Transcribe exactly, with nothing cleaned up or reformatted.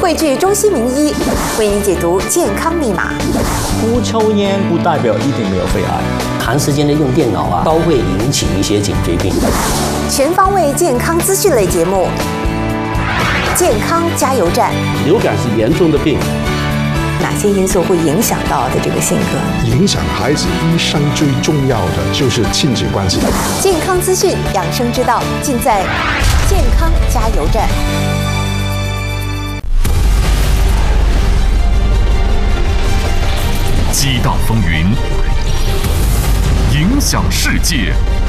汇聚中西名医，为您解读健康密码。 不抽烟不代表一定没有肺癌， 长时间的用电脑啊，都会引起一些颈椎病。 全方位健康资讯类节目，健康加油站。 流感是严重的病。 哪些因素会影响到的这个性格？ 影响孩子一生最重要的就是亲子关系。 健康资讯、养生之道，尽在健康加油站。 激荡风云，影响世界。